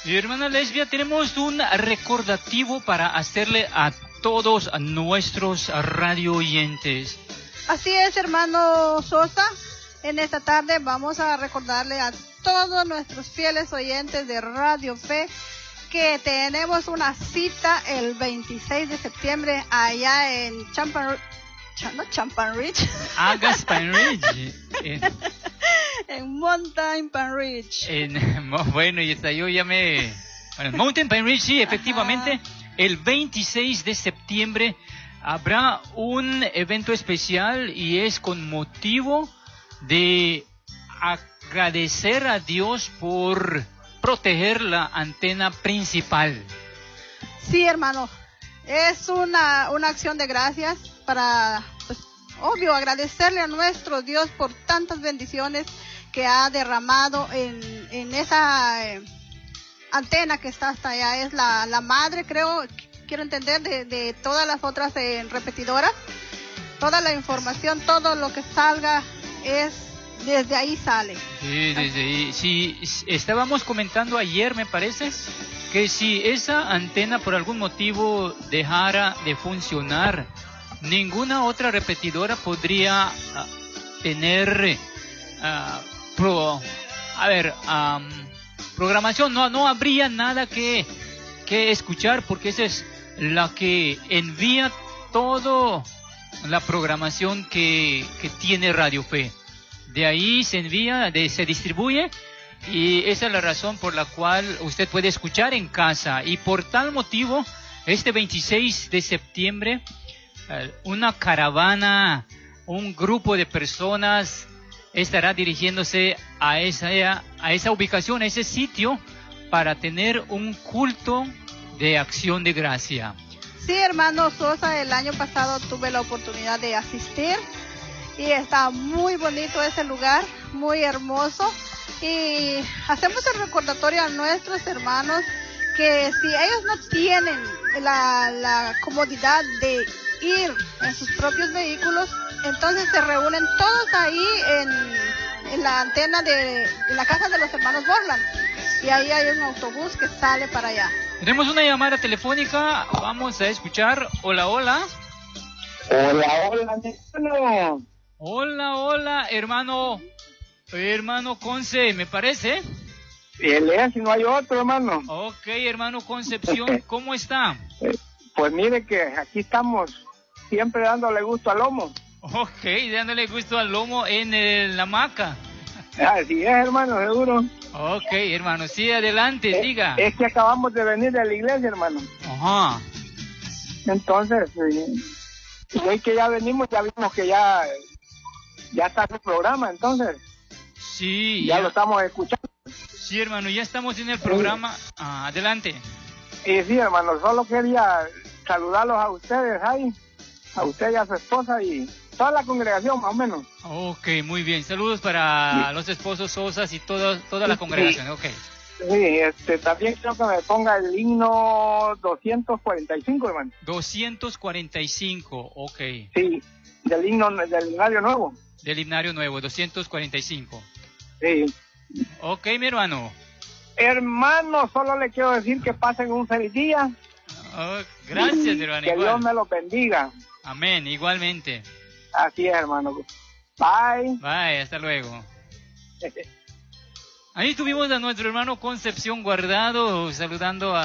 Y hermana Lesbia, tenemos un recordativo para hacerle a todos nuestros radio oyentes. Así es, hermano Sosa. En esta tarde vamos a recordarle a todos nuestros fieles oyentes de Radio Fe que tenemos una cita el 26 de septiembre allá en Champan Ridge. Gaspan Ridge. En Mountain Pine Ridge. Bueno, y hasta yo ya me... Bueno, Mountain Pine Ridge, sí, efectivamente. Ajá. El 26 de septiembre habrá un evento especial y es con motivo de agradecer a Dios por proteger la antena principal. Sí, hermano. Es una acción de gracias para, pues, obvio, agradecerle a nuestro Dios por tantas bendiciones que ha derramado en esa antena que está hasta allá. Es la madre, quiero entender, de todas las otras repetidoras. Toda la información, todo lo que salga desde ahí sale. Sí, desde ahí. Sí, estábamos comentando ayer, me parece, que si esa antena por algún motivo dejara de funcionar, ninguna otra repetidora podría tener programación. No habría nada que escuchar, porque esa es la que envía todo la programación que tiene Radio Fe. De ahí se envía, se distribuye, y esa es la razón por la cual usted puede escuchar en casa. Y por tal motivo, este 26 de septiembre, una caravana, un grupo de personas estará dirigiéndose a esa ubicación, a ese sitio, para tener un culto de acción de gracia. Sí, hermano Sosa, el año pasado tuve la oportunidad de asistir y está muy bonito ese lugar, muy hermoso, y hacemos el recordatorio a nuestros hermanos que si ellos no tienen la comodidad de ir en sus propios vehículos, entonces se reúnen todos ahí en la antena de la casa de los hermanos Borland, y ahí hay un autobús que sale para allá. Tenemos una llamada telefónica, vamos a escuchar. Hola, hola. Hola, hermano. Hola, hermano Conce, me parece. Él es, si no hay otro, hermano. Ok, hermano Concepción, ¿cómo está? Pues mire que aquí estamos siempre dándole gusto al lomo. Ok, dándole gusto al lomo en la hamaca. Así es, hermano, seguro. Ok, hermano, sí, adelante, diga. Es que acabamos de venir de la iglesia, hermano. Ajá. Entonces, hoy que ya venimos, ya vimos que ya está su programa, entonces. Sí. Ya lo estamos escuchando. Sí, hermano, ya estamos en el programa. Sí. Adelante. Y sí, hermano, solo quería saludarlos a ustedes ahí, a usted y a su esposa y toda la congregación, más o menos. Ok, muy bien. Saludos para los esposos Sosas y toda la congregación. Ok. Sí, también quiero que me ponga el himno 245, hermano. 245, ok. Sí, del himnario nuevo. Del himnario nuevo, 245. Sí. Ok, mi hermano. Hermano, solo le quiero decir que pasen un feliz día. Oh, gracias, hermano. Que Dios me los bendiga. Amén, igualmente. Así es, hermano. Bye. Bye, hasta luego. Ahí tuvimos a nuestro hermano Concepción Guardado saludando a